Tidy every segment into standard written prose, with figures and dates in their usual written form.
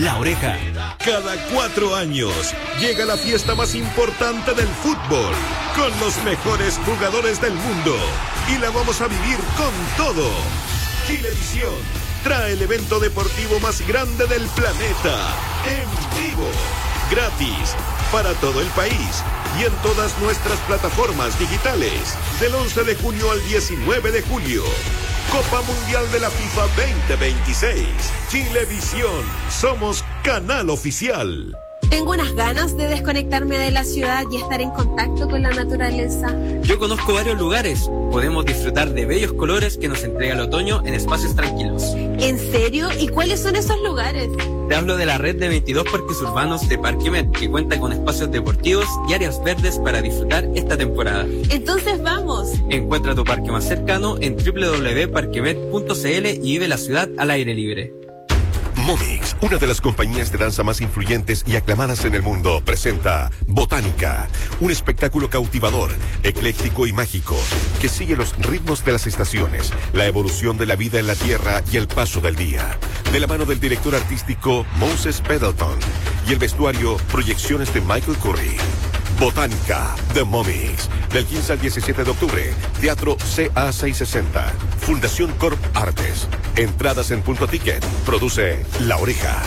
La Oreja. Cada 4 años llega la fiesta más importante del fútbol, con los mejores jugadores del mundo. Y la vamos a vivir con todo. Chilevisión trae el evento deportivo más grande del planeta, en vivo, gratis, para todo el país y en todas nuestras plataformas digitales, del 11 de junio al 19 de julio. Copa Mundial de la FIFA 2026. Chilevisión. Somos canal oficial. Tengo unas ganas de desconectarme de la ciudad y estar en contacto con la naturaleza. Yo conozco varios lugares. Podemos disfrutar de bellos colores que nos entrega el otoño en espacios tranquilos. ¿En serio? ¿Y cuáles son esos lugares? Te hablo de la red de 22 parques urbanos de Parquemet, que cuenta con espacios deportivos y áreas verdes para disfrutar esta temporada. Entonces vamos. Encuentra tu parque más cercano en www.parquemet.cl y vive la ciudad al aire libre. Momix, una de las compañías de danza más influyentes y aclamadas en el mundo, presenta Botánica, un espectáculo cautivador, ecléctico y mágico, que sigue los ritmos de las estaciones, la evolución de la vida en la Tierra y el paso del día. De la mano del director artístico Moses Pendleton y el vestuario, proyecciones de Michael Curry. Botánica, The Momix, del 15 al 17 de octubre, Teatro CA660, Fundación Corp Artes. Entradas en Punto Ticket, produce La Oreja.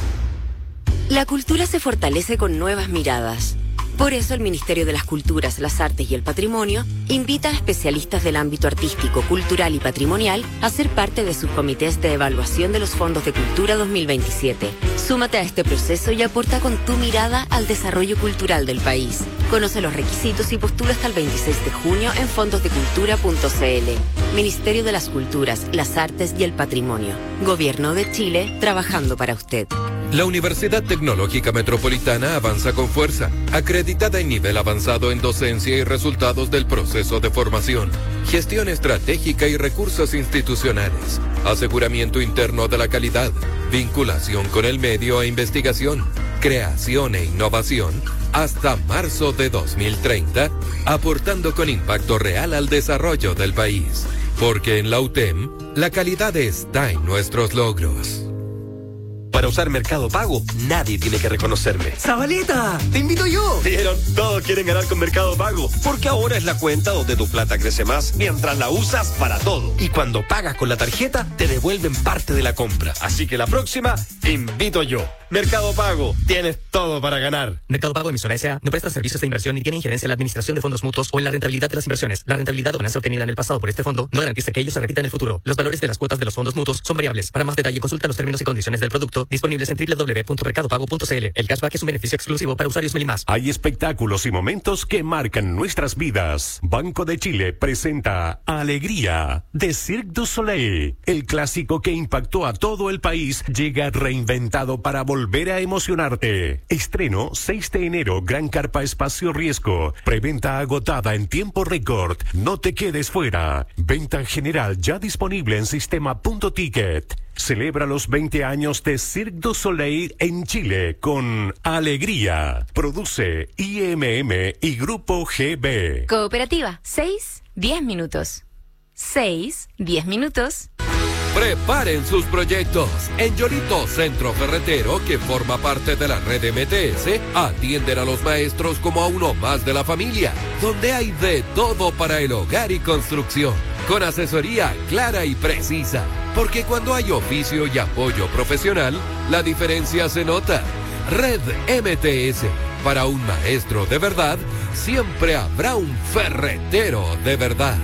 La cultura se fortalece con nuevas miradas. Por eso el Ministerio de las Culturas, las Artes y el Patrimonio invita a especialistas del ámbito artístico, cultural y patrimonial a ser parte de sus comités de evaluación de los fondos de cultura 2027. Súmate a este proceso y aporta con tu mirada al desarrollo cultural del país. Conoce los requisitos y postula hasta el 26 de junio en fondosdecultura.cl. Ministerio de las Culturas, las Artes y el Patrimonio. Gobierno de Chile, trabajando para usted. La Universidad Tecnológica Metropolitana avanza con fuerza, acreditada en nivel avanzado en docencia y resultados del proceso de formación, gestión estratégica y recursos institucionales, aseguramiento interno de la calidad, vinculación con el medio e investigación, creación e innovación, hasta marzo de 2030, aportando con impacto real al desarrollo del país. Porque en la UTEM, la calidad está en nuestros logros. Para usar Mercado Pago, nadie tiene que reconocerme. ¡Zabaleta! ¡Te invito yo! ¿Vieron? Todos quieren ganar con Mercado Pago, porque ahora es la cuenta donde tu plata crece más mientras la usas para todo. Y cuando pagas con la tarjeta, te devuelven parte de la compra. Así que la próxima, invito yo. Mercado Pago, tienes todo para ganar. Mercado Pago emisora S.A. no presta servicios de inversión ni tiene injerencia en la administración de fondos mutuos o en la rentabilidad de las inversiones. La rentabilidad o ganancia obtenida en el pasado por este fondo no garantiza que ello se repita en el futuro. Los valores de las cuotas de los fondos mutuos son variables. Para más detalle, consulta los términos y condiciones del producto disponibles en www.mercadopago.cl. El cashback es un beneficio exclusivo para usuarios Melimás. Hay espectáculos y momentos que marcan nuestras vidas. Banco de Chile presenta Alegría de Cirque du Soleil. El clásico que impactó a todo el país llega reinventado para volver a emocionarte. Estreno 6 de enero, Gran Carpa Espacio Riesgo. Preventa agotada en tiempo récord. No te quedes fuera. Venta general ya disponible en sistema Punto Ticket. Celebra los 20 años de Cirque du Soleil en Chile con Alegría. Produce IMM y Grupo GB. Cooperativa, 6-10 minutos. 6-10 minutos. Preparen sus proyectos. En Yolito Centro Ferretero, que forma parte de la red MTS, atienden a los maestros como a uno más de la familia, donde hay de todo para el hogar y construcción, con asesoría clara y precisa. Porque cuando hay oficio y apoyo profesional, la diferencia se nota. Red MTS. Para un maestro de verdad, siempre habrá un ferretero de verdad.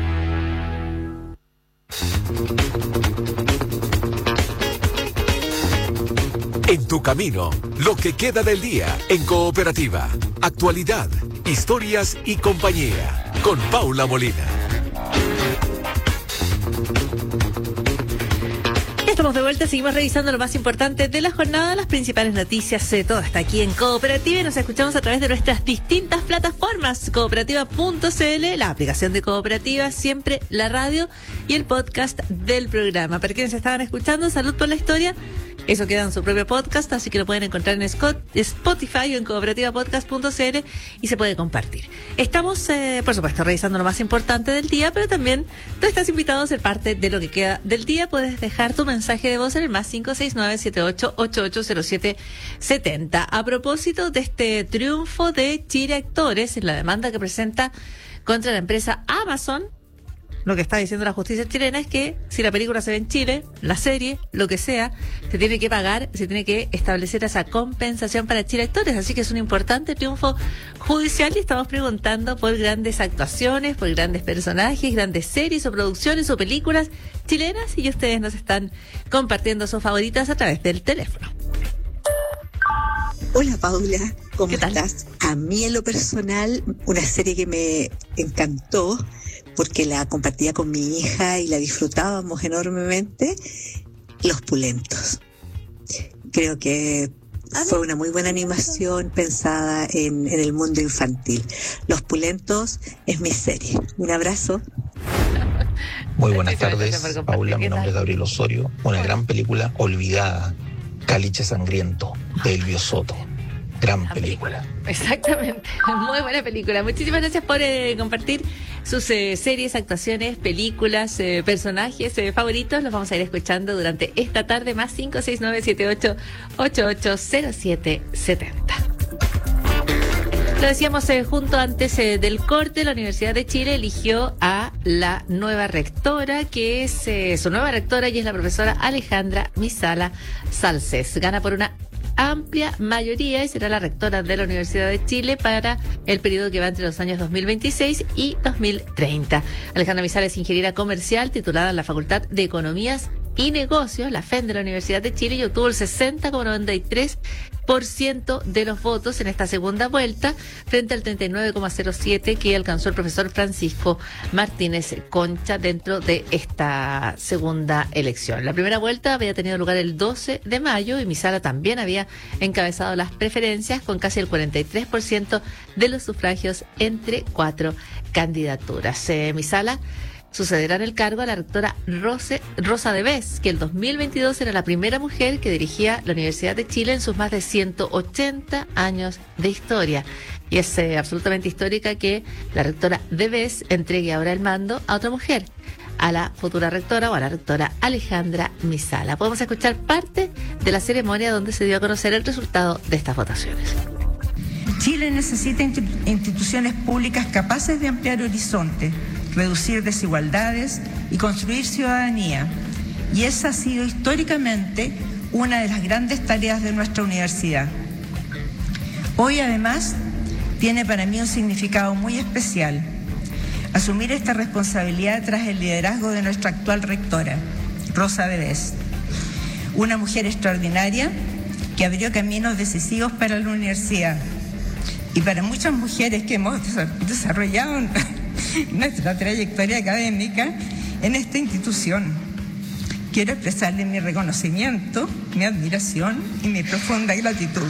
En tu camino, lo que queda del día en Cooperativa. Actualidad, historias y compañía. Con Paula Molina. Estamos de vuelta, seguimos revisando lo más importante de la jornada, las principales noticias de todo hasta aquí en Cooperativa, y nos escuchamos a través de nuestras distintas plataformas, cooperativa.cl, la aplicación de Cooperativa, siempre la radio y el podcast del programa. Para quienes estaban escuchando, Salud por la Historia, Eso queda en su propio podcast, así que lo pueden encontrar en Spotify o en cooperativapodcast.cl y se puede compartir. Estamos, por supuesto, revisando lo más importante del día, pero también tú estás invitado a ser parte de lo que queda del día. Puedes dejar tu mensaje de voz en el más 569-7888-0770. A propósito de este triunfo de Chile Actores en la demanda que presenta contra la empresa Amazon, lo que está diciendo la justicia chilena es que si la película se ve en Chile, la serie, lo que sea, se tiene que pagar, se tiene que establecer esa compensación para Chile Actores. Así que es un importante triunfo judicial y estamos preguntando por grandes actuaciones, por grandes personajes, grandes series o producciones o películas chilenas, y ustedes nos están compartiendo sus favoritas a través del teléfono. Hola Paula, ¿cómo estás? A mí en lo personal, una serie que me encantó porque la compartía con mi hija y la disfrutábamos enormemente, Los Pulentos. Creo que fue una muy buena animación pensada en el mundo infantil. Los Pulentos es mi serie. Un abrazo. Muy buenas tardes, Paula. Mi nombre es Gabriel Osorio. Una gran película olvidada, Caliche Sangriento, de Elvio Soto. Gran película. Exactamente, muy buena película. Muchísimas gracias por compartir sus series, actuaciones, películas, personajes favoritos. Los vamos a ir escuchando durante esta tarde, más 569-7888-0770. Lo decíamos junto antes del corte, la Universidad de Chile eligió a la nueva rectora, que es su nueva rectora, y es la profesora Alejandra Misala Salces. Gana por una amplia mayoría y será la rectora de la Universidad de Chile para el periodo que va entre los años 2026 y 2030. Alejandra Misala es ingeniera comercial, titulada en la Facultad de Economías y Negocios, la FEN de la Universidad de Chile, y obtuvo el 60,93% de los votos en esta segunda vuelta, frente al 39,07% que alcanzó el profesor Francisco Martínez Concha dentro de esta segunda elección. La primera vuelta había tenido lugar el 12 de mayo y Misala también había encabezado las preferencias con casi el 43% de los sufragios entre 4 candidaturas. Misala sucederá en el cargo a la rectora Rosa Devés, que el 2022 era la primera mujer que dirigía la Universidad de Chile en sus más de 180 años de historia. Y es absolutamente histórica que la rectora Devés entregue ahora el mando a otra mujer, a la futura rectora o a la rectora Alejandra Misala. Podemos escuchar parte de la ceremonia donde se dio a conocer el resultado de estas votaciones. Chile necesita instituciones públicas capaces de ampliar horizontes, reducir desigualdades y construir ciudadanía. Y esa ha sido históricamente una de las grandes tareas de nuestra universidad. Hoy, además, tiene para mí un significado muy especial. Asumir esta responsabilidad tras el liderazgo de nuestra actual rectora, Rosa Devés. Una mujer extraordinaria que abrió caminos decisivos para la universidad y para muchas mujeres que hemos desarrollado nuestra trayectoria académica en esta institución. Quiero expresarle mi reconocimiento, mi admiración y mi profunda gratitud.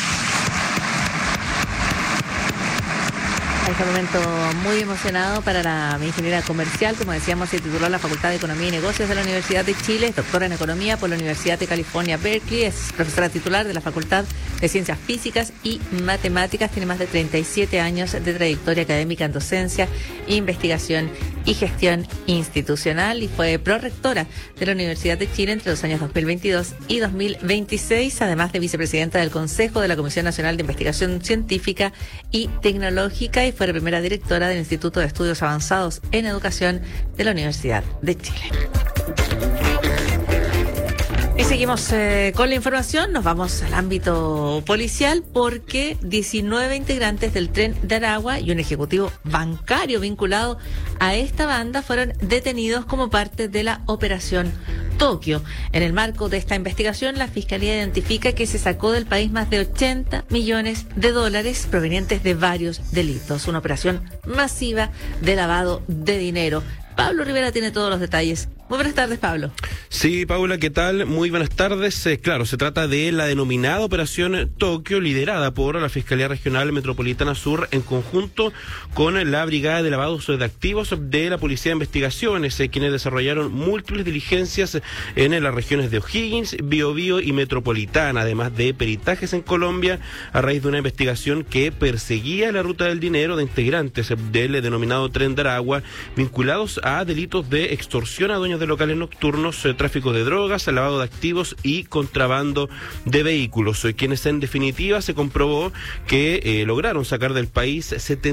Este momento muy emocionado para la ingeniera comercial, como decíamos, se tituló en la Facultad de Economía y Negocios de la Universidad de Chile, es doctora en Economía por la Universidad de California, Berkeley, es profesora titular de la Facultad de Ciencias Físicas y Matemáticas, tiene más de 37 años de trayectoria académica en docencia, investigación y gestión institucional, y fue prorectora de la Universidad de Chile entre los años 2022 y 2026, además de vicepresidenta del Consejo de la Comisión Nacional de Investigación Científica y Tecnológica, y fue la primera directora del Instituto de Estudios Avanzados en Educación de la Universidad de Chile. Y seguimos con la información, nos vamos al ámbito policial porque 19 integrantes del Tren de Aragua y un ejecutivo bancario vinculado a esta banda fueron detenidos como parte de la Operación Tokio. En el marco de esta investigación, la Fiscalía identifica que se sacó del país más de 80 millones de dólares provenientes de varios delitos. Una operación masiva de lavado de dinero. Pablo Rivera tiene todos los detalles Muy buenas tardes, Pablo. Sí, Paula, ¿qué tal? Muy buenas tardes. Claro, se trata de la denominada Operación Tokio, liderada por la Fiscalía Regional Metropolitana Sur en conjunto con la Brigada de Lavados de Activos de la Policía de Investigaciones, quienes desarrollaron múltiples diligencias en las regiones de O'Higgins, Biobío y Metropolitana, además de peritajes en Colombia, a raíz de una investigación que perseguía la ruta del dinero de integrantes del denominado Tren de Aragua, vinculados a delitos de extorsión a dueños de locales nocturnos, tráfico de drogas, lavado de activos y contrabando de vehículos, quienes en definitiva se comprobó que lograron sacar del país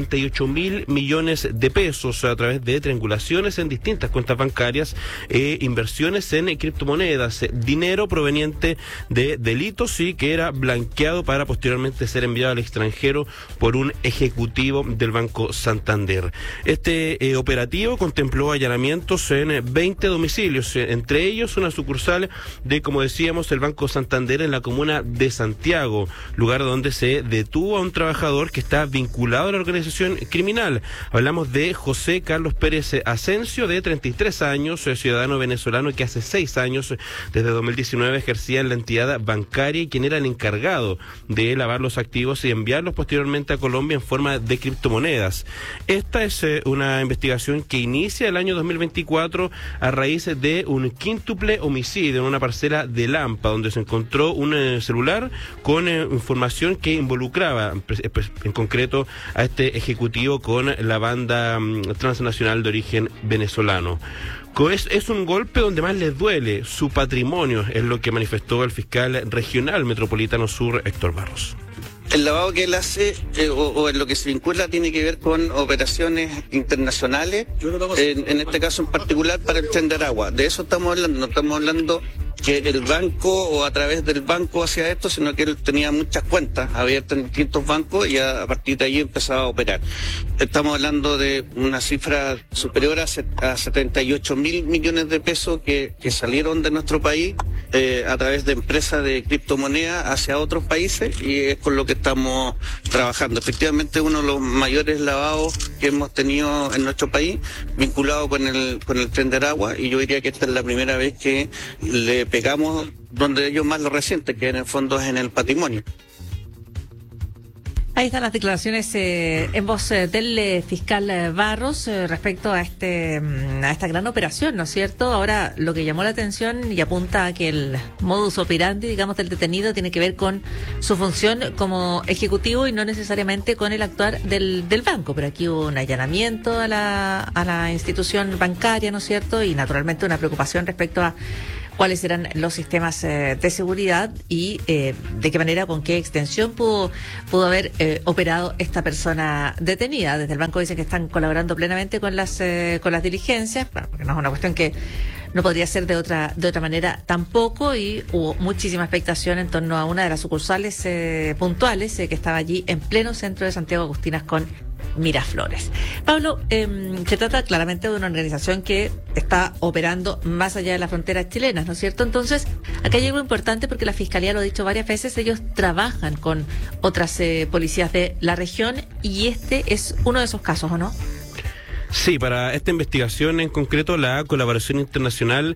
78.000 millones de pesos a través de triangulaciones en distintas cuentas bancarias, inversiones en criptomonedas, dinero proveniente de delitos y que era blanqueado para posteriormente ser enviado al extranjero por un ejecutivo del Banco Santander. Este operativo contempló allanamientos en 20 domicilios, entre ellos una sucursal de, como decíamos, el Banco Santander en la comuna de Santiago, lugar donde se detuvo a un trabajador que está vinculado a la organización criminal. Hablamos de José Carlos Pérez Asensio, de 33 años, ciudadano venezolano que hace 6 años, desde 2019, ejercía en la entidad bancaria y quien era el encargado de lavar los activos y enviarlos posteriormente a Colombia en forma de criptomonedas. Esta es una investigación que inicia el año 2024 a raíz de un quíntuple homicidio en una parcela de Lampa, donde se encontró un celular con información que involucraba en concreto a este ejecutivo con la banda transnacional de origen venezolano. Es un golpe donde más les duele su patrimonio, es lo que manifestó el fiscal regional metropolitano sur, Héctor Barros. El lavado que él hace o en lo que se vincula tiene que ver con operaciones internacionales, en este caso en particular para el Tren de Aragua. De eso estamos hablando, no estamos hablando que el banco o a través del banco hacía esto, sino que él tenía muchas cuentas abiertas en distintos bancos y a partir de ahí empezaba a operar. Estamos hablando de una cifra superior a 78.000 millones de pesos que salieron de nuestro país a través de empresas de criptomonedas hacia otros países, y es con lo que estamos trabajando. Efectivamente, uno de los mayores lavados que hemos tenido en nuestro país, vinculado con el Tren de Aragua, y yo diría que esta es la primera vez que le pegamos donde ellos más lo resienten, que en el fondo es en el patrimonio. Ahí están las declaraciones en voz del fiscal Barros respecto a esta gran operación, ¿no es cierto? Ahora, lo que llamó la atención y apunta a que el modus operandi, digamos, del detenido tiene que ver con su función como ejecutivo y no necesariamente con el actuar del banco. Pero aquí hubo un allanamiento a la institución bancaria, ¿no es cierto? Y naturalmente una preocupación respecto a cuáles eran los sistemas de seguridad y de qué manera, con qué extensión pudo haber operado esta persona detenida. Desde el banco dicen que están colaborando plenamente con las diligencias, bueno, porque no es una cuestión que no podría ser de otra manera tampoco, y hubo muchísima expectación en torno a una de las sucursales puntuales que estaba allí en pleno centro de Santiago Agustinas con Miraflores. Pablo, se trata claramente de una organización que está operando más allá de las fronteras chilenas, ¿no es cierto? Entonces, acá hay algo importante porque la Fiscalía lo ha dicho varias veces, ellos trabajan con otras policías de la región y este es uno de esos casos, ¿o no? Sí, para esta investigación en concreto la colaboración internacional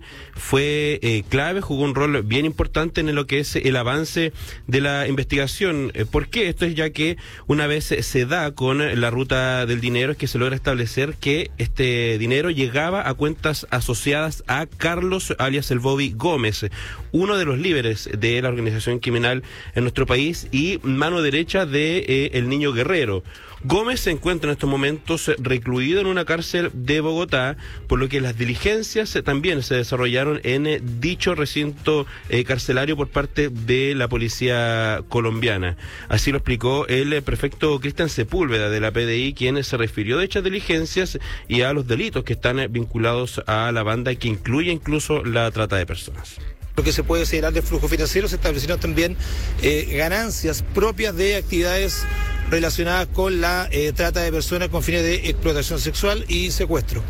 fue clave, jugó un rol bien importante en lo que es el avance de la investigación. ¿Por qué? Esto es ya que una vez se da con la ruta del dinero es que se logra establecer que este dinero llegaba a cuentas asociadas a Carlos alias el Bobby Gómez, uno de los líderes de la organización criminal en nuestro país y mano derecha de el Niño Guerrero. Gómez se encuentra en estos momentos recluido en una cárcel de Bogotá, por lo que las diligencias también se desarrollaron en dicho recinto carcelario por parte de la policía colombiana. Así lo explicó el prefecto Cristian Sepúlveda de la PDI, quien se refirió de dichas diligencias y a los delitos que están vinculados a la banda, que incluye incluso la trata de personas. Lo que se puede señalar de flujo financiero, se establecieron también ganancias propias de actividades relacionadas con la trata de personas con fines de explotación sexual y secuestro.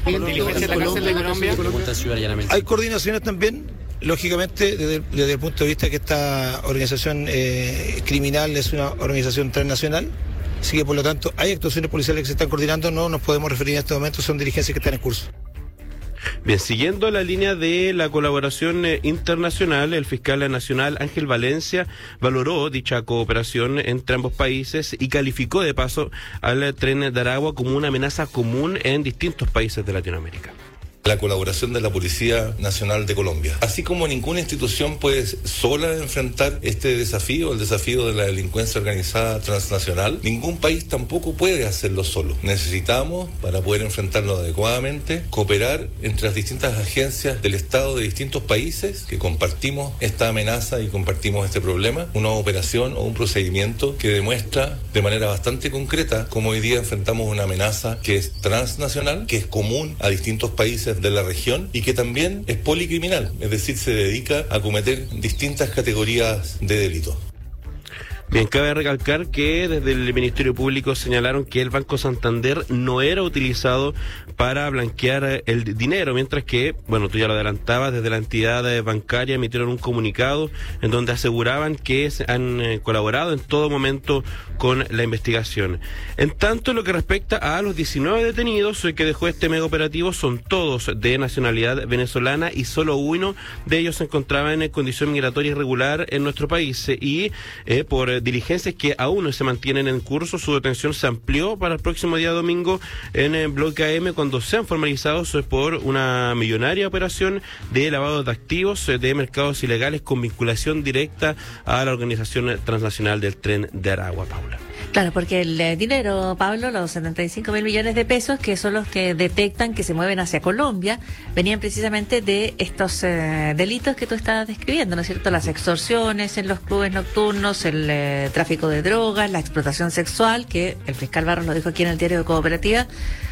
Hay coordinaciones también, lógicamente, desde el punto de vista que esta organización criminal es una organización transnacional, así que por lo tanto hay actuaciones policiales que se están coordinando, no nos podemos referir en este momento, son diligencias que están en curso. Bien, siguiendo la línea de la colaboración internacional, el fiscal nacional Ángel Valencia valoró dicha cooperación entre ambos países y calificó de paso al Tren de Aragua como una amenaza común en distintos países de Latinoamérica. La colaboración de la Policía Nacional de Colombia. Así como ninguna institución puede sola enfrentar este desafío, el desafío de la delincuencia organizada transnacional, ningún país tampoco puede hacerlo solo. Necesitamos, para poder enfrentarlo adecuadamente, cooperar entre las distintas agencias del Estado de distintos países que compartimos esta amenaza y compartimos este problema, una operación o un procedimiento que demuestra de manera bastante concreta cómo hoy día enfrentamos una amenaza que es transnacional, que es común a distintos países de la región y que también es policriminal, es decir, se dedica a cometer distintas categorías de delito. Bien, cabe recalcar que desde el Ministerio Público señalaron que el Banco Santander no era utilizado para blanquear el dinero, mientras que, bueno, tú ya lo adelantabas, desde la entidad bancaria emitieron un comunicado en donde aseguraban que han colaborado en todo momento con la investigación. En tanto, en lo que respecta a los 19 detenidos que dejó este mega operativo, son todos de nacionalidad venezolana y solo uno de ellos se encontraba en condición migratoria irregular en nuestro país y por diligencias que aún no se mantienen en curso, su detención se amplió para el próximo día domingo en el Bloque AM cuando sean formalizados por una millonaria operación de lavado de activos de mercados ilegales con vinculación directa a la organización transnacional del Tren de Aragua, Paula. Claro, porque el dinero, Pablo, los 75.000 millones de pesos, que son los que detectan que se mueven hacia Colombia, venían precisamente de estos delitos que tú estabas describiendo, ¿no es cierto? Las extorsiones en los clubes nocturnos, el tráfico de drogas, la explotación sexual, que el fiscal Barros lo dijo aquí en el diario de Cooperativa,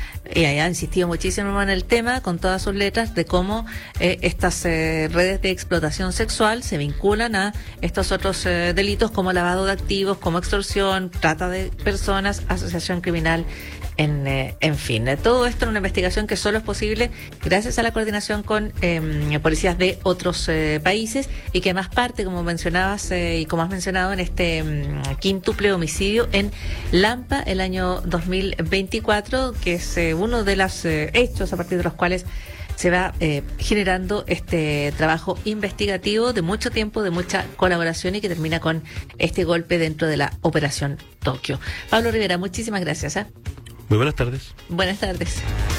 y ha insistido muchísimo en el tema, con todas sus letras, de cómo estas redes de explotación sexual se vinculan a estos otros delitos como lavado de activos, como extorsión, trata de personas, asociación criminal, en fin. Todo esto en una investigación que solo es posible gracias a la coordinación con policías de otros países y que además parte, como mencionabas y como has mencionado, en este quíntuple homicidio en Lampa el año 2024, que es uno de los hechos a partir de los cuales se va generando este trabajo investigativo de mucho tiempo, de mucha colaboración y que termina con este golpe dentro de la Operación Tokio. Pablo Rivera, muchísimas gracias. Muy buenas tardes. Buenas tardes.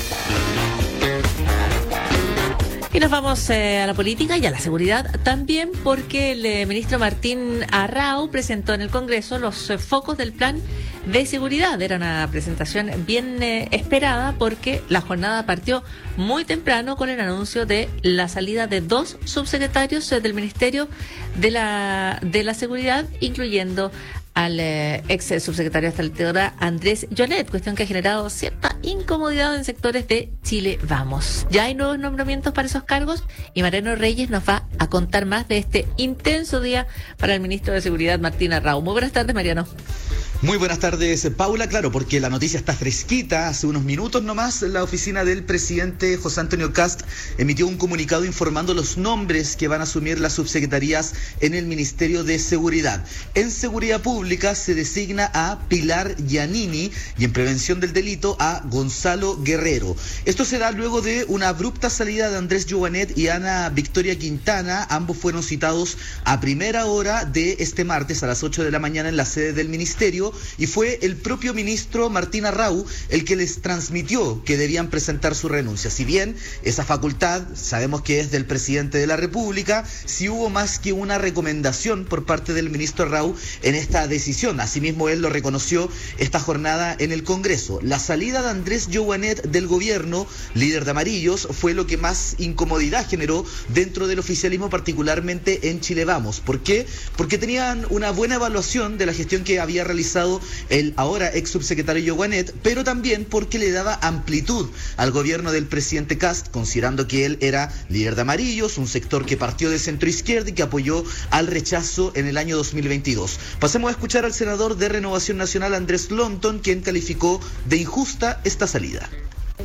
Y nos vamos a la política y a la seguridad también, porque el ministro Martín Arrau presentó en el Congreso los focos del plan de seguridad. Era una presentación bien esperada porque la jornada partió muy temprano con el anuncio de la salida de 2 subsecretarios del Ministerio de la Seguridad, incluyendo al ex subsecretario de Estado Andrés Jonet, cuestión que ha generado cierta incomodidad en sectores de Chile Vamos. Ya hay nuevos nombramientos para esos cargos y Mariano Reyes nos va a contar más de este intenso día para el ministro de Seguridad Martín Arrau. Muy buenas tardes, Mariano. Muy buenas tardes, Paula. Claro, porque la noticia está fresquita. Hace unos minutos nomás, la oficina del presidente José Antonio Kast emitió un comunicado informando los nombres que van a asumir las subsecretarías en el Ministerio de Seguridad. En Seguridad Pública se designa a Pilar Giannini y en Prevención del Delito a Gonzalo Guerrero. Esto se da luego de una abrupta salida de Andrés Joanet y Ana Victoria Quintana. Ambos fueron citados a primera hora de este martes a las 8 de la mañana en la sede del Ministerio. Y fue el propio ministro Martín Arrau el que les transmitió que debían presentar su renuncia. Si bien esa facultad sabemos que es del presidente de la República, sí hubo más que una recomendación por parte del ministro Arrau en esta decisión. Asimismo, él lo reconoció esta jornada en el Congreso. La salida de Andrés Joanet del gobierno, líder de Amarillos, fue lo que más incomodidad generó dentro del oficialismo, particularmente en Chile Vamos. ¿Por qué? Porque tenían una buena evaluación de la gestión que había realizado el ahora ex subsecretario Joanet, pero también porque le daba amplitud al gobierno del presidente Kast, considerando que él era líder de Amarillos, un sector que partió de centro izquierda y que apoyó al rechazo en el año 2022. Pasemos a escuchar al senador de Renovación Nacional, Andrés Lonton, quien calificó de injusta esta salida.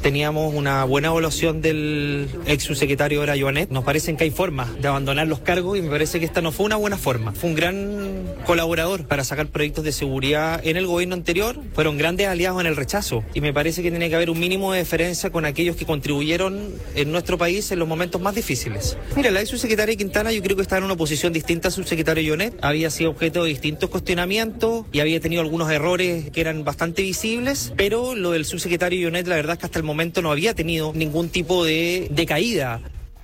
teníamos una buena evaluación del ex subsecretario Era Joanet. Nos parece que hay formas de abandonar los cargos y me parece que esta no fue una buena forma. Fue un gran colaborador para sacar proyectos de seguridad en el gobierno anterior. Fueron grandes aliados en el rechazo y me parece que tiene que haber un mínimo de deferencia con aquellos que contribuyeron en nuestro país en los momentos más difíciles. Mira, la ex subsecretaria Quintana yo creo que estaba en una posición distinta al subsecretario Joanet. Había sido objeto de distintos cuestionamientos y había tenido algunos errores que eran bastante visibles, pero lo del subsecretario Joanet la verdad es que hasta el momento no había tenido ningún tipo de caída.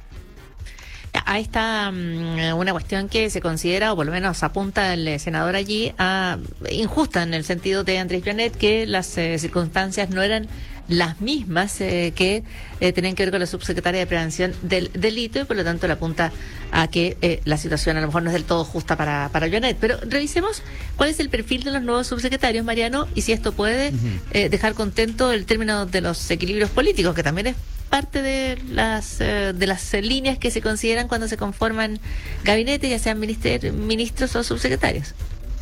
Ahí está una cuestión que se considera, o por lo menos apunta el senador allí, injusta en el sentido de Andrés Joanet, que las circunstancias no eran las mismas que tenían que ver con la subsecretaria de Prevención del Delito, y por lo tanto le apunta a que la situación a lo mejor no es del todo justa para Joanet. Pero revisemos cuál es el perfil de los nuevos subsecretarios, Mariano, y si esto puede dejar contento el término de los equilibrios políticos, que también es parte de las líneas que se consideran cuando se conforman gabinetes, ya sean ministros o subsecretarios.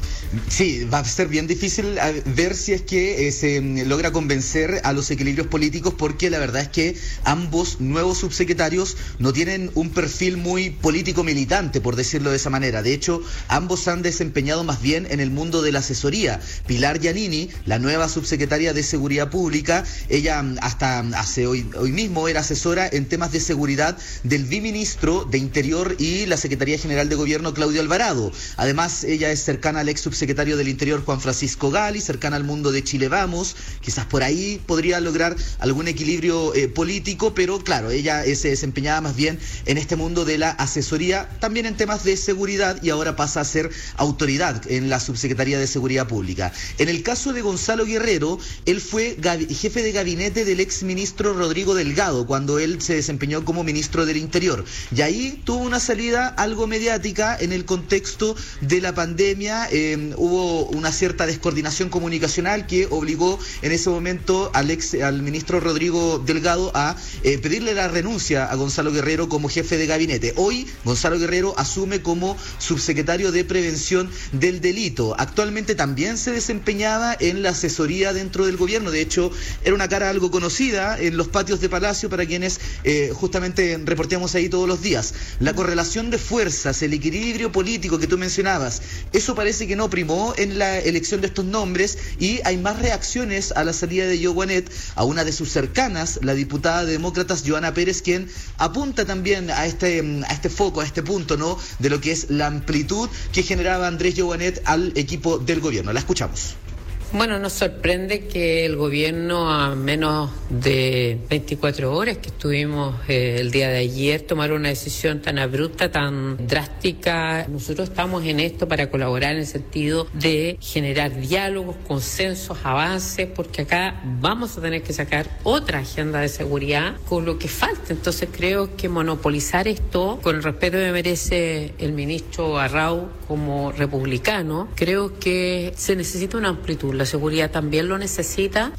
Sí, va a ser bien difícil ver si es que se logra convencer a los equilibrios políticos, porque la verdad es que ambos nuevos subsecretarios no tienen un perfil muy político militante, por decirlo de esa manera. De hecho, ambos han desempeñado más bien en el mundo de la asesoría. Pilar Giannini, la nueva subsecretaria de Seguridad Pública, ella hasta hace hoy mismo era asesora en temas de seguridad del viceministro de Interior y la Secretaría General de Gobierno, Claudio Alvarado. Además, ella es cercana al ex subsecretario del Interior, Juan Francisco Gali, cercana al mundo de Chile Vamos. Quizás por ahí podría lograr algún equilibrio político, pero claro, ella se desempeñaba más bien en este mundo de la asesoría, también en temas de seguridad, y ahora pasa a ser autoridad en la Subsecretaría de Seguridad Pública. En el caso de Gonzalo Guerrero, él fue jefe de gabinete del ex ministro Rodrigo Delgado cuando él se desempeñó como ministro del Interior, y ahí tuvo una salida algo mediática en el contexto de la pandemia. Hubo una cierta descoordinación comunicacional que obligó en ese momento al ministro Rodrigo Delgado a pedirle la renuncia a Gonzalo Guerrero como jefe de gabinete. Hoy Gonzalo Guerrero asume como subsecretario de Prevención del Delito. Actualmente también se desempeñaba en la asesoría dentro del gobierno. De hecho, era una cara algo conocida en los patios de Palacio para quienes justamente reporteamos ahí todos los días. La correlación de fuerzas, el equilibrio político que tú mencionabas, eso parece que no primó en la elección de estos nombres, y hay más reacciones a la salida de Joanet, a una de sus cercanas, la diputada de Demócratas Joana Pérez, quien apunta también a este foco, a este punto, ¿no?, de lo que es la amplitud que generaba Andrés Joanet al equipo del gobierno. La escuchamos. Bueno, nos sorprende que el gobierno, a menos de 24 horas que estuvimos el día de ayer, tomara una decisión tan abrupta, tan drástica. Nosotros estamos en esto para colaborar en el sentido de generar diálogos, consensos, avances, porque acá vamos a tener que sacar otra agenda de seguridad con lo que falta. Entonces creo que monopolizar esto, con el respeto que merece el ministro Arrau como republicano, creo que se necesita una amplitud. La seguridad también lo necesita.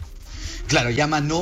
Claro, llama no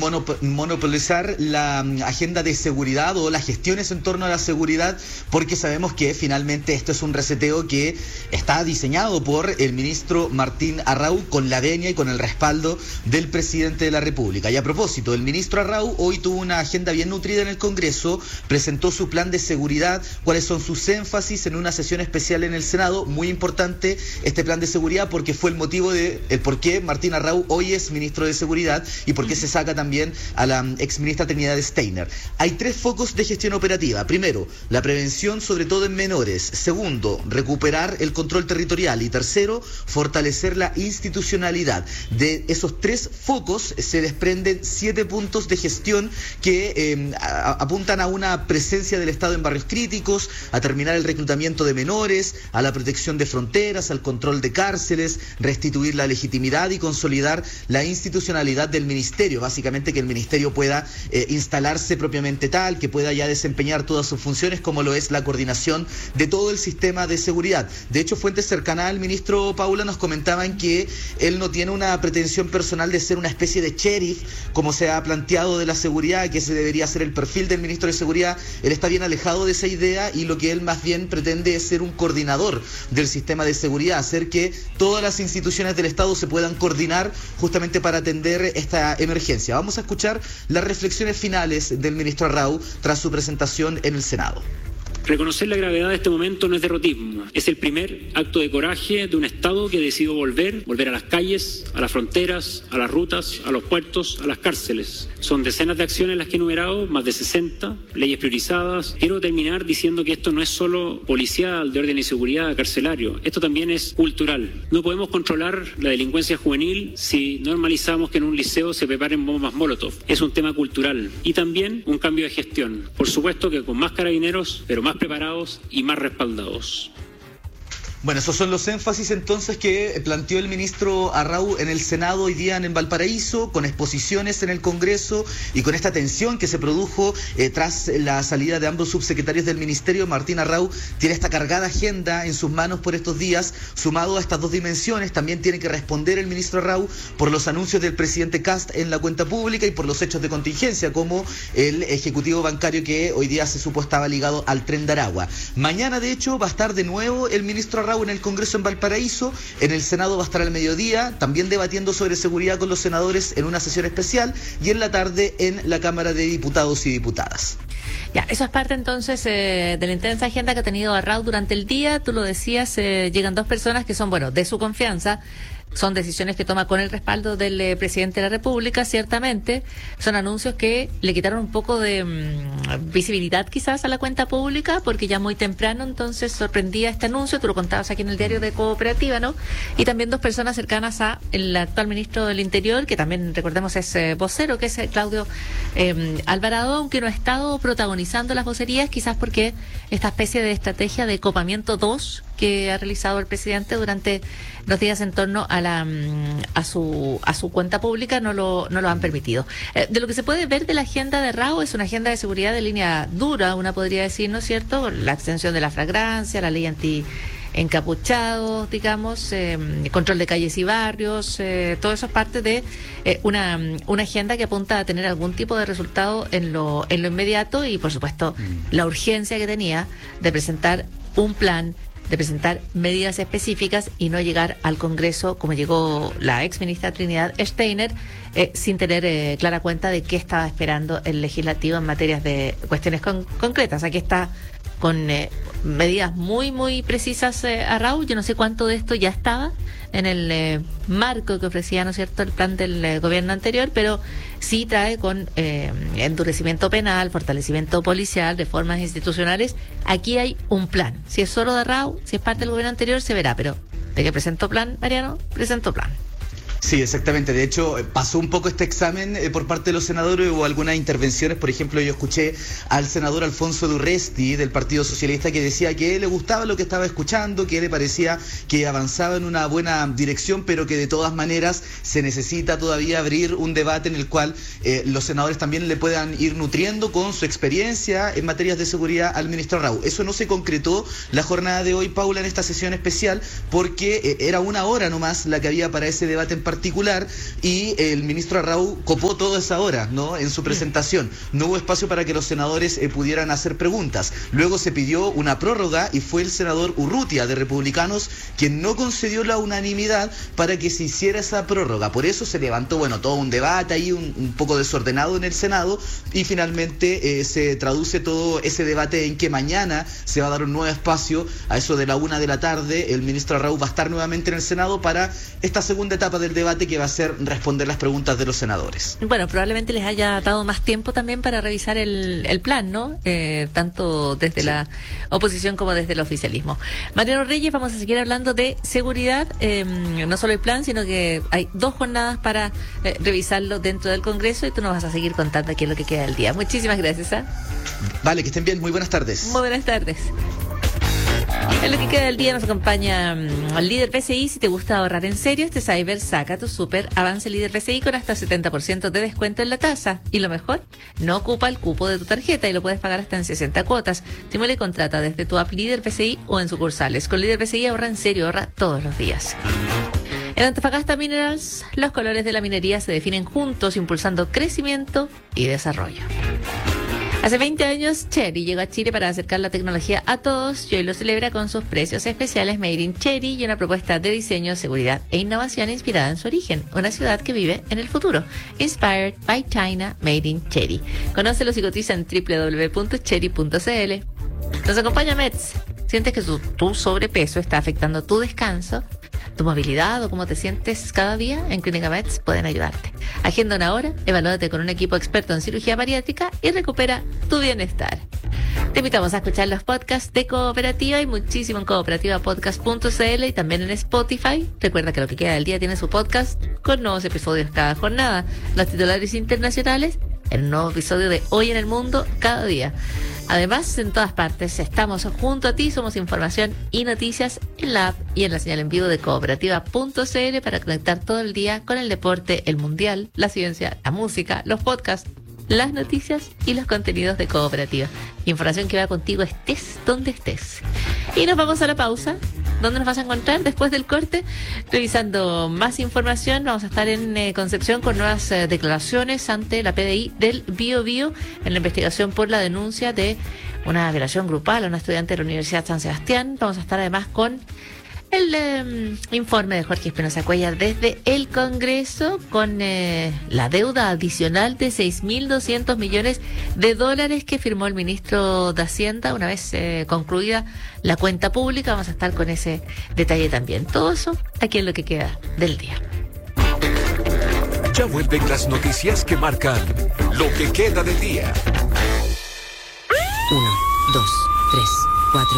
monopolizar la agenda de seguridad o las gestiones en torno a la seguridad, porque sabemos que finalmente esto es un reseteo que está diseñado por el ministro Martín Arrau con la venia y con el respaldo del presidente de la República. Y a propósito, el ministro Arrau hoy tuvo una agenda bien nutrida en el Congreso, presentó su plan de seguridad, cuáles son sus énfasis en una sesión especial en el Senado. Muy importante este plan de seguridad, porque fue el motivo de el por qué Martín Arrau hoy es ministro de Seguridad y por qué se saca también a la exministra Trinidad Steiner. Hay 3 focos de gestión operativa. Primero, la prevención, sobre todo en menores. Segundo, recuperar el control territorial. Y tercero, fortalecer la institucionalidad. De esos 3 focos se desprenden 7 puntos de gestión que apuntan a una presencia del Estado en barrios críticos, a terminar el reclutamiento de menores, a la protección de fronteras, al control de cárceles, restituir la legitimidad y consolidar la institucionalidad del ministerio. Básicamente que el ministerio pueda instalarse propiamente tal, que pueda ya desempeñar todas sus funciones, como lo es la coordinación de todo el sistema de seguridad. De hecho, fuentes cercanas al ministro Paula nos comentaban que él no tiene una pretensión personal de ser una especie de sheriff, como se ha planteado de la seguridad, que ese debería ser el perfil del ministro de Seguridad. Él está bien alejado de esa idea, y lo que él más bien pretende es ser un coordinador del sistema de seguridad, hacer que todas las instituciones del Estado se puedan coordinar justamente para atender esta emergencia. Vamos a escuchar las reflexiones finales del ministro Arrau tras su presentación en el Senado. Reconocer la gravedad de este momento no es derrotismo, es el primer acto de coraje de un Estado que decidió volver a las calles, a las fronteras, a las rutas, a los puertos, a las cárceles. Son decenas de acciones las que he enumerado, más de 60, leyes priorizadas. Quiero terminar diciendo que esto no es solo policial, de orden y seguridad, carcelario, esto también es cultural. No podemos controlar la delincuencia juvenil si normalizamos que en un liceo se preparen bombas Molotov. Es un tema cultural y también un cambio de gestión. Por supuesto que con más carabineros, pero más preparados y más respaldados. Bueno, esos son los énfasis entonces que planteó el ministro Arrau en el Senado hoy día en Valparaíso, con exposiciones en el Congreso y con esta tensión que se produjo tras la salida de ambos subsecretarios del ministerio. Martín Arrau tiene esta cargada agenda en sus manos por estos días. Sumado a estas dos dimensiones, también tiene que responder el ministro Arrau por los anuncios del presidente Kast en la cuenta pública y por los hechos de contingencia, como el ejecutivo bancario que hoy día se supo estaba ligado al Tren de Aragua. Mañana, de hecho, va a estar de nuevo el ministro Arrau en el Congreso en Valparaíso. En el Senado va a estar al mediodía, también debatiendo sobre seguridad con los senadores en una sesión especial, y en la tarde en la Cámara de Diputados y Diputadas. Ya, eso es parte entonces de la intensa agenda que ha tenido Arrau durante el día. Tú lo decías, llegan dos personas que son, de su confianza. Son decisiones que toma con el respaldo del presidente de la República, ciertamente. Son anuncios que le quitaron un poco de visibilidad quizás a la cuenta pública, porque ya muy temprano entonces sorprendía este anuncio. Tú lo contabas aquí en el diario de Cooperativa, ¿no? Y también dos personas cercanas a el actual ministro del Interior, que también, recordemos, es vocero, que es Claudio Alvarado, aunque no ha estado protagonizando las vocerías, quizás porque esta especie de estrategia de copamiento 2 que ha realizado el presidente durante los días en torno a su cuenta pública no lo han permitido. De lo que se puede ver de la agenda de Arrau, es una agenda de seguridad de línea dura, una podría decir, ¿no es cierto? La extensión de la flagrancia, la ley anti-encapuchados, digamos, control de calles y barrios, todo eso es parte de una agenda que apunta a tener algún tipo de resultado en lo inmediato y, por supuesto, la urgencia que tenía de presentar un plan, de presentar medidas específicas y no llegar al Congreso como llegó la ex ministra Trinidad Steiner, sin tener clara cuenta de qué estaba esperando el legislativo en materias de cuestiones concretas. Aquí está con medidas muy, muy precisas Arrau. Yo no sé cuánto de esto ya estaba en el marco que ofrecía, ¿no es cierto?, el plan del gobierno anterior, pero sí trae con endurecimiento penal, fortalecimiento policial, reformas institucionales. Aquí hay un plan. Si es solo de Arrau, si es parte del gobierno anterior, se verá, pero de que presentó plan, Mariano, presentó plan. Sí, exactamente. De hecho, pasó un poco este examen por parte de los senadores. Hubo algunas intervenciones. Por ejemplo, yo escuché al senador Alfonso Durresti del Partido Socialista que decía que le gustaba lo que estaba escuchando, que le parecía que avanzaba en una buena dirección, pero que de todas maneras se necesita todavía abrir un debate en el cual los senadores también le puedan ir nutriendo con su experiencia en materias de seguridad al ministro Arrau. Eso no se concretó la jornada de hoy, Paula, en esta sesión especial, porque era una hora nomás la que había para ese debate en particular, y el ministro Arrau copó toda esa hora, ¿no?, en su presentación. No hubo espacio para que los senadores pudieran hacer preguntas. Luego se pidió una prórroga y fue el senador Urrutia de Republicanos quien no concedió la unanimidad para que se hiciera esa prórroga. Por eso se levantó, todo un debate ahí un poco desordenado en el Senado, y finalmente se traduce todo ese debate en que mañana se va a dar un nuevo espacio a eso de la 1 de la tarde. El ministro Arrau va a estar nuevamente en el Senado para esta segunda etapa del debate, que va a ser responder las preguntas de los senadores. Bueno, probablemente les haya dado más tiempo también para revisar el plan, ¿no? Tanto desde la oposición como desde el oficialismo. Mariano Reyes, vamos a seguir hablando de seguridad, no solo el plan, sino que hay 2 jornadas para revisarlo dentro del Congreso, y tú nos vas a seguir contando aquí en lo que queda del día. Muchísimas gracias. Vale, que estén bien. Muy buenas tardes. Muy buenas tardes. En lo que queda del día nos acompaña el líder PCI. Si te gusta ahorrar en serio, este Cyber, saca tu super avance líder PCI con hasta 70% de descuento en la tasa. Y lo mejor, no ocupa el cupo de tu tarjeta y lo puedes pagar hasta en 60 cuotas. Simula y contrata desde tu app líder PCI o en sucursales. Con líder PCI ahorra en serio, ahorra todos los días. En Antofagasta Minerals, los colores de la minería se definen juntos, impulsando crecimiento y desarrollo. Hace 20 años, Chery llegó a Chile para acercar la tecnología a todos y hoy lo celebra con sus precios especiales Made in Chery y una propuesta de diseño, seguridad e innovación inspirada en su origen, una ciudad que vive en el futuro. Inspired by China, Made in Chery. Conócelos y cotiza en www.chery.cl. Nos acompaña Mets. ¿Sientes que tu sobrepeso está afectando tu descanso, tu movilidad o cómo te sientes cada día? En Clínica Mets pueden ayudarte. Agenda una hora, evalúate con un equipo experto en cirugía bariátrica y recupera tu bienestar. Te invitamos a escuchar los podcasts de Cooperativa y muchísimo en cooperativapodcast.cl y también en Spotify. Recuerda que Lo que queda del día tiene su podcast con nuevos episodios cada jornada. Los titulares internacionales, el nuevo episodio de Hoy en el Mundo cada día. Además, en todas partes estamos junto a ti, somos información y noticias en la app y en la señal en vivo de cooperativa.cl para conectar todo el día con el deporte, el mundial, la ciencia, la música, los podcasts, las noticias y los contenidos de Cooperativa. Información que va contigo estés donde estés. Y nos vamos a la pausa. ¿Dónde nos vas a encontrar después del corte? Revisando más información, vamos a estar en Concepción con nuevas declaraciones ante la PDI del Biobío en la investigación por la denuncia de una violación grupal a una estudiante de la Universidad San Sebastián. Vamos a estar además con el informe de Jorge Espinosa Cuellar desde el Congreso con la deuda adicional de $6.200 millones que firmó el ministro de Hacienda una vez concluida la cuenta pública. Vamos a estar con ese detalle también. Todo eso aquí en Lo que queda del día. Ya vuelven las noticias que marcan lo que queda del día. 1, 2, 3, 4,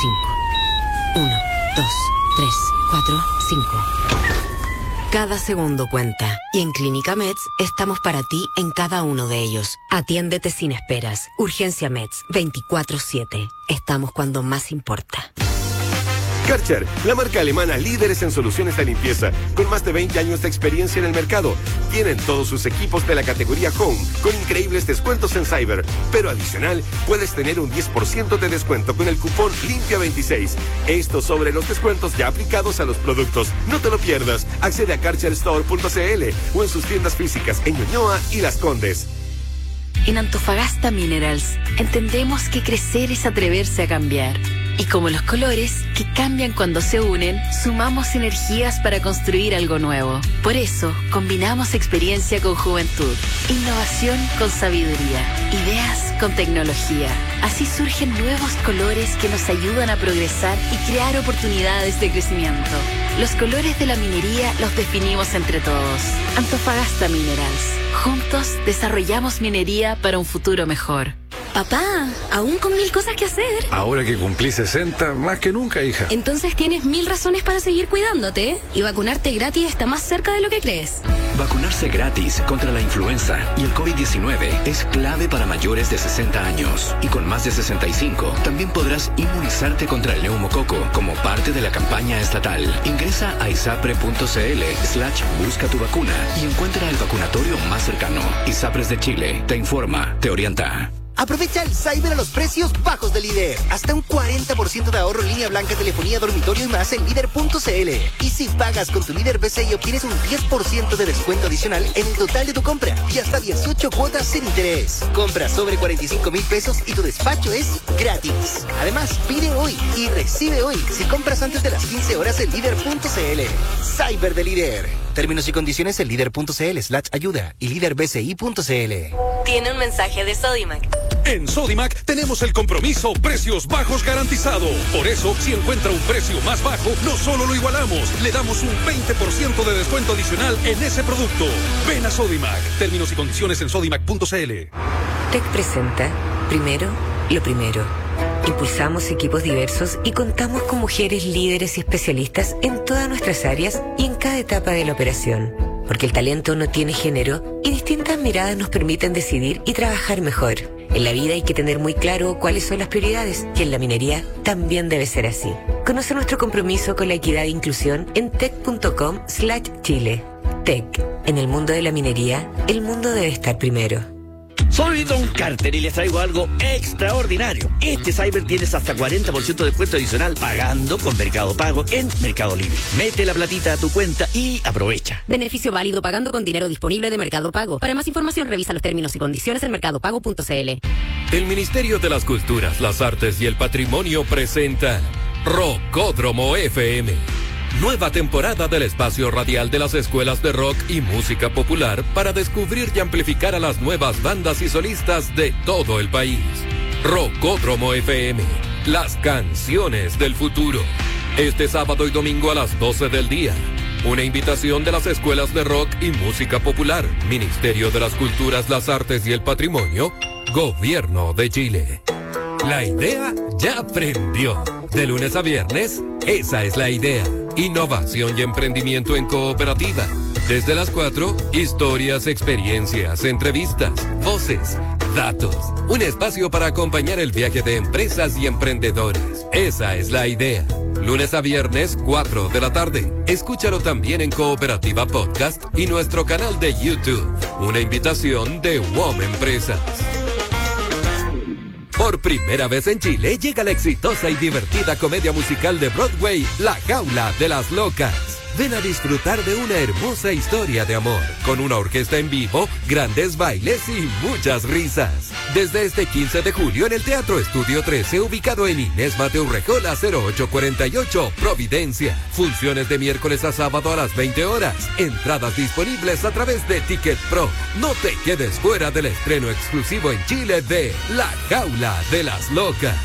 5. 1, 2, 3, 4, 5. Cada segundo cuenta y en Clínica Mets estamos para ti en cada uno de ellos. Atiéndete sin esperas. Urgencia Mets 24/7. Estamos cuando más importa. Karcher, la marca alemana líderes en soluciones de limpieza, con más de 20 años de experiencia en el mercado. Tienen todos sus equipos de la categoría Home, con increíbles descuentos en Cyber. Pero adicional, puedes tener un 10% de descuento con el cupón Limpia26. Esto sobre los descuentos ya aplicados a los productos. No te lo pierdas. Accede a karcherstore.cl o en sus tiendas físicas en Ñuñoa y Las Condes. En Antofagasta Minerals entendemos que crecer es atreverse a cambiar. Y como los colores, que cambian cuando se unen, sumamos energías para construir algo nuevo. Por eso, combinamos experiencia con juventud, innovación con sabiduría, ideas con tecnología. Así surgen nuevos colores que nos ayudan a progresar y crear oportunidades de crecimiento. Los colores de la minería los definimos entre todos. Antofagasta Minerals. Juntos desarrollamos minería para un futuro mejor. Papá, aún con 1000 cosas que hacer. Ahora que cumplí 60, más que nunca, hija. Entonces tienes 1000 razones para seguir cuidándote. Y vacunarte gratis está más cerca de lo que crees. Vacunarse gratis contra la influenza y el COVID-19 es clave para mayores de 60 años. Y con más de 65, también podrás inmunizarte contra el neumococo como parte de la campaña estatal. Ingresa a isapre.cl/busca tu vacuna y encuentra el vacunatorio más cercano. ISAPRES de Chile te informa, te orienta. Aprovecha el Cyber a los precios bajos de Líder. Hasta un 40% de ahorro en línea blanca, telefonía, dormitorio y más en Líder.cl. Y si pagas con tu Líder BCI obtienes un 10% de descuento adicional en el total de tu compra y hasta 18 cuotas sin interés. Compra sobre 45,000 pesos y tu despacho es gratis. Además, pide hoy y recibe hoy si compras antes de las 15 horas en Líder.cl. Cyber de Líder. Términos y condiciones en Líder.cl/ayuda y Líderbci.cl. Tiene un mensaje de Sodimac. En Sodimac tenemos el compromiso precios bajos garantizado. Por eso, si encuentra un precio más bajo, no solo lo igualamos, le damos un 20% de descuento adicional en ese producto. Ven a Sodimac. Términos y condiciones en sodimac.cl. TEC presenta Primero, lo primero. Impulsamos equipos diversos y contamos con mujeres líderes y especialistas en todas nuestras áreas y en cada etapa de la operación. Porque el talento no tiene género y distintas miradas nos permiten decidir y trabajar mejor. En la vida hay que tener muy claro cuáles son las prioridades y en la minería también debe ser así. Conoce nuestro compromiso con la equidad e inclusión en tec.com/Chile. TEC. En el mundo de la minería, el mundo debe estar primero. Soy Don Carter y les traigo algo extraordinario. Este Cyber tienes hasta 40% de descuento adicional pagando con Mercado Pago en Mercado Libre. Mete la platita a tu cuenta y aprovecha. Beneficio válido pagando con dinero disponible de Mercado Pago. Para más información revisa los términos y condiciones en mercadopago.cl. El Ministerio de las Culturas, las Artes y el Patrimonio presenta Rockódromo FM. Nueva temporada del espacio radial de las escuelas de rock y música popular para descubrir y amplificar a las nuevas bandas y solistas de todo el país. Rockódromo FM, las canciones del futuro. Este sábado y domingo a las 12 del día. Una invitación de las escuelas de rock y música popular, Ministerio de las Culturas, las Artes y el Patrimonio, Gobierno de Chile. La idea ya aprendió. De lunes a viernes, esa es la idea. Innovación y emprendimiento en cooperativa. Desde las 4, historias, experiencias, entrevistas, voces, datos. Un espacio para acompañar el viaje de empresas y emprendedores. Esa es la idea. Lunes a viernes, 4 de la tarde. Escúchalo también en Cooperativa Podcast y nuestro canal de YouTube. Una invitación de WOM Empresas. Por primera vez en Chile llega la exitosa y divertida comedia musical de Broadway, La Jaula de las Locas. Ven a disfrutar de una hermosa historia de amor, con una orquesta en vivo, grandes bailes y muchas risas. Desde este 15 de julio en el Teatro Estudio 13, ubicado en Inés Mateo Rejola 0848, Providencia. Funciones de miércoles a sábado a las 20 horas. Entradas disponibles a través de Ticket Pro. No te quedes fuera del estreno exclusivo en Chile de La Jaula de las Locas.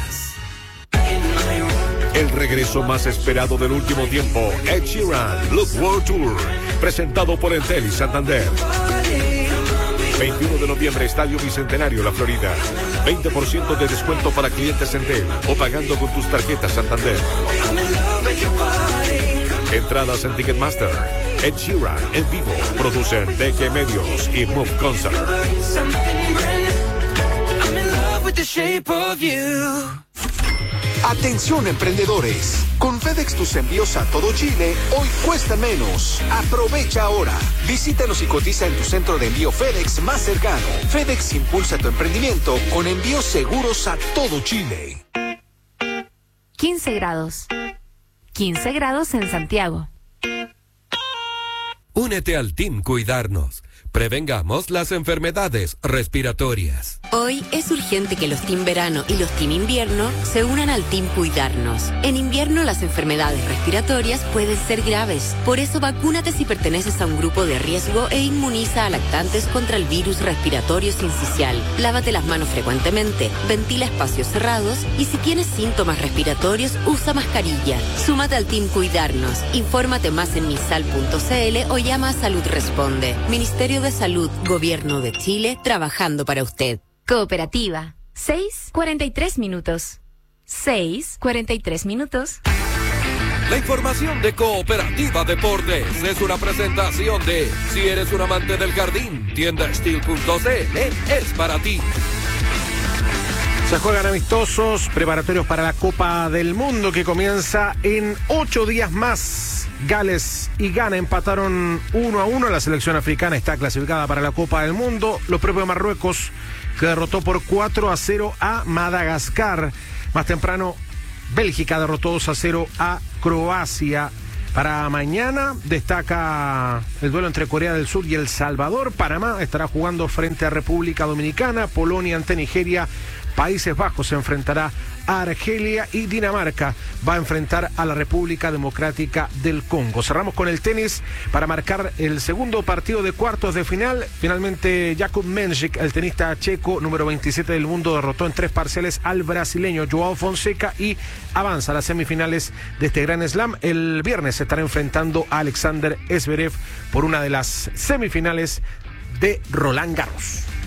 El regreso más esperado del último tiempo, Ed Sheeran, Look World Tour, presentado por Entel y Santander. 21 de noviembre, Estadio Bicentenario, La Florida. 20% de descuento para clientes Entel o pagando con tus tarjetas Santander. Entradas en Ticketmaster. Ed Sheeran en vivo. Producen TG Medios y Move Concert. Atención emprendedores, con FedEx tus envíos a todo Chile hoy cuesta menos. Aprovecha ahora. Visítanos y cotiza en tu centro de envío FedEx más cercano. FedEx impulsa tu emprendimiento con envíos seguros a todo Chile. 15 grados. 15 grados en Santiago. Únete al Team Cuidarnos. Prevengamos las enfermedades respiratorias. Hoy es urgente que los Team Verano y los Team Invierno se unan al Team Cuidarnos. En invierno las enfermedades respiratorias pueden ser graves. Por eso vacúnate si perteneces a un grupo de riesgo e inmuniza a lactantes contra el virus respiratorio sincicial. Lávate las manos frecuentemente, ventila espacios cerrados y si tienes síntomas respiratorios, usa mascarilla. Súmate al Team Cuidarnos. Infórmate más en misal.cl o llama a Salud Responde. Ministerio de Salud, Gobierno de Chile, trabajando para usted. Cooperativa. 6:43 minutos. 6:43 minutos. La información de Cooperativa Deportes es una presentación de Si eres un amante del jardín, tiendasteel.cl es para ti. Se juegan amistosos preparatorios para la Copa del Mundo que comienza en 8 días más. Gales y Ghana empataron 1-1. La selección africana está clasificada para la Copa del Mundo. Lo propio Marruecos, que derrotó por 4-0 a Madagascar. Más temprano, Bélgica derrotó 2-0 a Croacia. Para mañana destaca el duelo entre Corea del Sur y El Salvador. Panamá estará jugando frente a República Dominicana. Polonia ante Nigeria. Países Bajos se enfrentará a Argelia y Dinamarca va a enfrentar a la República Democrática del Congo. Cerramos con el tenis para marcar el segundo partido de cuartos de final. Finalmente Jakub Mensik, el tenista checo número 27 del mundo, derrotó en 3 parciales al brasileño Joao Fonseca y avanza a las semifinales de este Grand Slam. El viernes se estará enfrentando a Alexander Zverev por una de las semifinales de Roland Garros.